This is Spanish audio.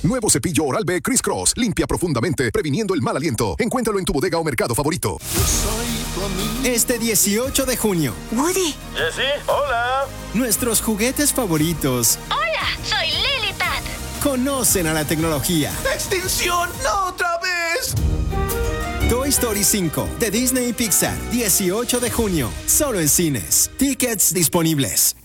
Nuevo cepillo Oral-B Criss Cross. Limpia profundamente, previniendo el mal aliento. Encuéntralo en tu bodega o mercado favorito. Este 18 de junio. Woody. Jessie, hola. Nuestros juguetes favoritos. Hola, soy Lilipad. Conocen a la tecnología. ¡Extinción! ¡No otra vez! Toy Story 5 de Disney y Pixar. 18 de junio. Solo en cines. Tickets disponibles.